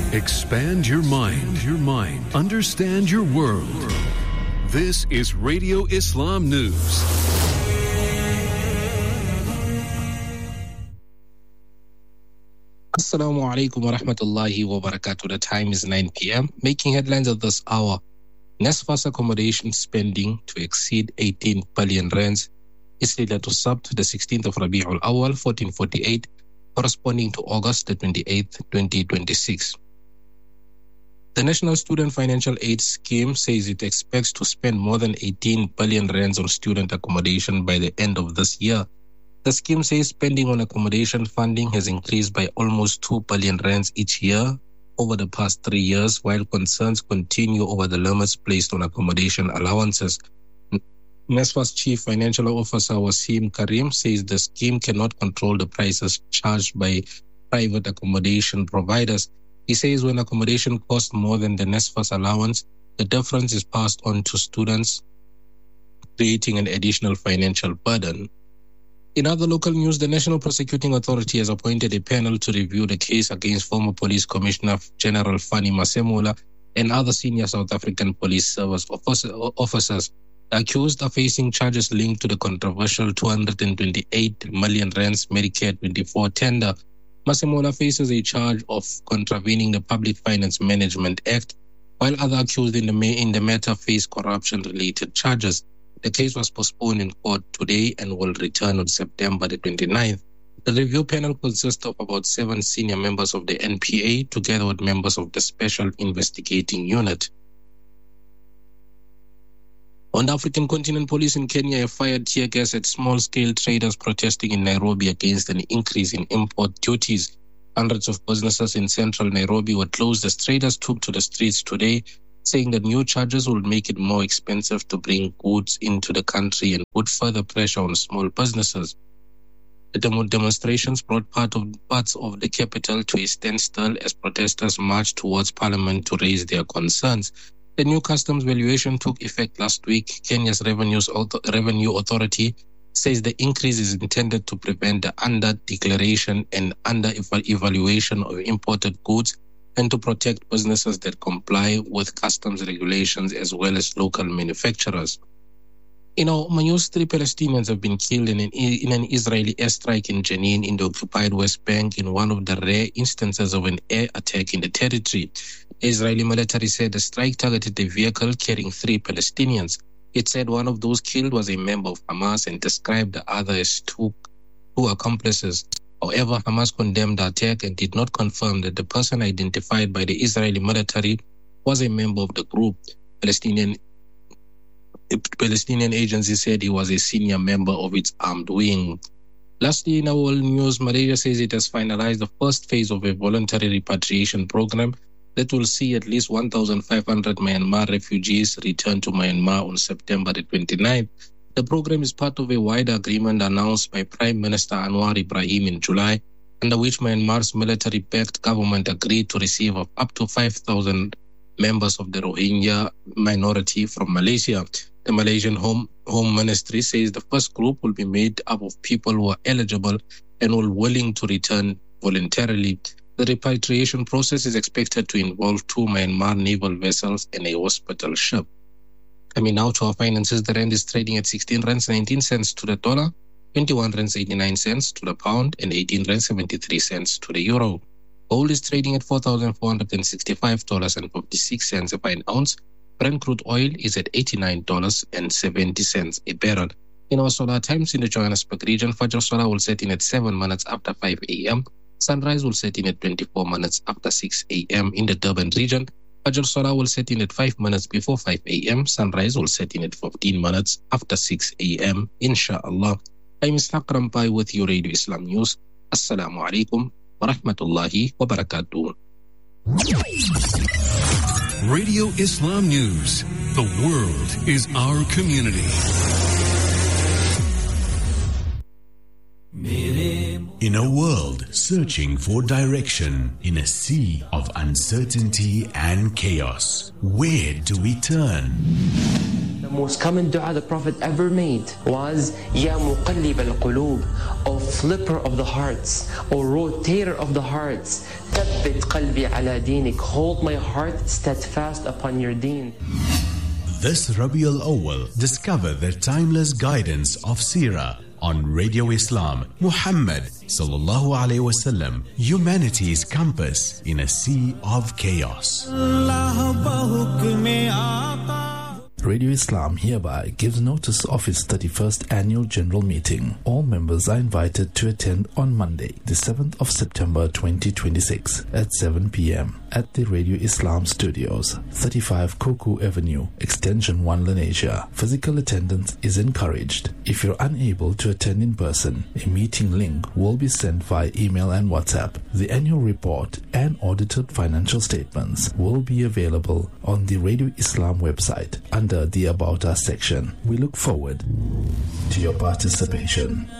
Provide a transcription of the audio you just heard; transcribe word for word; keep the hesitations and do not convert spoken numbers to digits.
Expand your mind, your mind. Understand your world. This is Radio Islam News. Assalamu alaikum wa rahmatullahi wa barakatuh. The time is nine p.m. Making headlines at this hour. NSFAS accommodation spending to exceed eighteen billion rands is slated to sub to the sixteenth of Rabi'ul Awal, fourteen forty-eight, corresponding to August the twenty-eighth, twenty twenty-six. The National Student Financial Aid Scheme says it expects to spend more than eighteen billion rands on student accommodation by the end of this year. The scheme says spending on accommodation funding has increased by almost two billion rands each year over the past three years, while concerns continue over the limits placed on accommodation allowances. NSFAS Chief Financial Officer Wasim Karim says the scheme cannot control the prices charged by private accommodation providers. He says when accommodation costs more than the NSFAS allowance, the difference is passed on to students, creating an additional financial burden. In other local news, the National Prosecuting Authority has appointed a panel to review the case against former Police Commissioner General Fanny Masemola and other senior South African Police Service officers. The accused are facing charges linked to the controversial two hundred twenty-eight million rands Medicare twenty-four tender. Masemola faces a charge of contravening the Public Finance Management Act, while other accused in the, in the matter face corruption-related charges. The case was postponed in court today and will return on September the twenty-ninth. The review panel consists of about seven senior members of the N P A, together with members of the Special Investigating Unit. On the African continent, police in Kenya have fired tear gas at small-scale traders protesting in Nairobi against an increase in import duties. Hundreds of businesses in central Nairobi were closed as traders took to the streets today, saying that new charges will make it more expensive to bring goods into the country and put further pressure on small businesses. The demo- demonstrations brought part of, parts of the capital to a standstill as protesters marched towards Parliament to raise their concerns. The new customs valuation took effect last week. Kenya's Revenues Author- Revenue Authority says the increase is intended to prevent the under-declaration and under-evaluation of imported goods and to protect businesses that comply with customs regulations as well as local manufacturers. In our news, three Palestinians have been killed in an, in an Israeli airstrike in Jenin in the occupied West Bank in one of the rare instances of an air attack in the territory. The Israeli military said the strike targeted a vehicle carrying three Palestinians. It said one of those killed was a member of Hamas and described the other as two, two accomplices. However, Hamas condemned the attack and did not confirm that the person identified by the Israeli military was a member of the group. Palestinian The Palestinian agency said he was a senior member of its armed wing. Lastly, in our world news, Malaysia says it has finalized the first phase of a voluntary repatriation program that will see at least one thousand five hundred Myanmar refugees return to Myanmar on September the twenty-ninth. The program is part of a wider agreement announced by Prime Minister Anwar Ibrahim in July, under which Myanmar's military-backed government agreed to receive up to five thousand members of the Rohingya minority from Malaysia. The Malaysian Home, Home Ministry says the first group will be made up of people who are eligible and will willing to return voluntarily. The repatriation process is expected to involve two Myanmar naval vessels and a hospital ship. Coming now to our finances, the rand is trading at sixteen rands nineteen cents to the dollar, twenty-one rands eighty-nine cents to the pound, and eighteen rands seventy-three cents to the euro. Gold is trading at four thousand four hundred sixty-five dollars and fifty-six cents per ounce. Brent crude oil is at eighty-nine dollars and seventy cents a barrel. In our solar times in the Johannesburg region, Fajr Solar will set in at seven minutes after five a.m. Sunrise will set in at twenty-four minutes after six a.m. In the Durban region, Fajr Solar will set in at five minutes before five a.m. Sunrise will set in at fifteen minutes after six a.m. Inshallah. I'm Ishaq Rampai with your Radio Islam News. Assalamu alaikum wa rahmatullahi wa barakatuh. Radio Islam News. The world is our community. In a world searching for direction, in a sea of uncertainty and chaos, where do we turn? The most common dua the Prophet ever made was Ya Muqallib al-Qulub, O flipper of the hearts, O rotator of the hearts, Thabbit qalbi ala dinik, hold my heart steadfast upon your deen. This Rabiul Awwal, discover the timeless guidance of Seerah on Radio Islam. Muhammad sallallahu alaihi wasallam, humanity's compass in a sea of chaos. Radio Islam hereby gives notice of its thirty-first annual general meeting. All members are invited to attend on Monday, the seventh of September twenty twenty-six at seven p.m. at the Radio Islam Studios, thirty-five Koku Avenue, Extension one, Lenasia. Physical attendance is encouraged. If you're unable to attend in person, a meeting link will be sent via email and WhatsApp. The annual report and audited financial statements will be available on the Radio Islam website under the About Us section. We look forward to your participation.